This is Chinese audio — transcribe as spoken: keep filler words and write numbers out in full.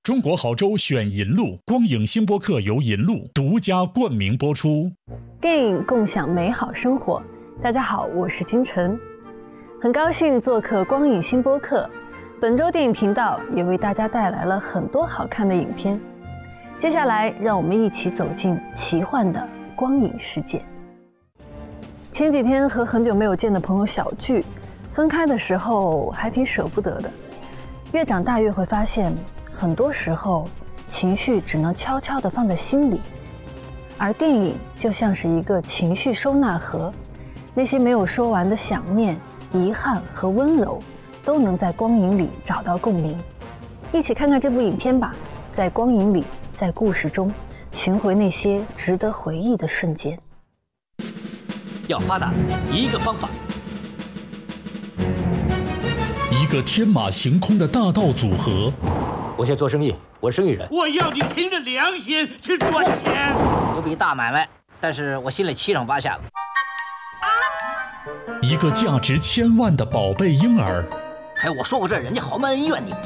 中国好州选银路，光影星播客由银路独家冠名播出。 电影共享美好生活。大家好，我是金晨，很高兴做客光影星播客。本周电影频道也为大家带来了很多好看的影片。接下来，让我们一起走进奇幻的光影世界。前几天和很久没有见的朋友小聚，分开的时候还挺舍不得的。越长大越会发现，很多时候情绪只能悄悄地放在心里，而电影就像是一个情绪收纳盒，那些没有说完的想念、遗憾和温柔，都能在光影里找到共鸣。一起看看这部影片吧，在光影里，在故事中，寻回那些值得回忆的瞬间。 要发达，一个方法。 一个天马行空的大道组合。 我先做生意，我生意人。 我要你凭着良心去赚钱。 有笔大买卖，但是我心里七上八下的。 一个价值千万的宝贝婴儿。 哎，我说过这人家豪门恩怨，你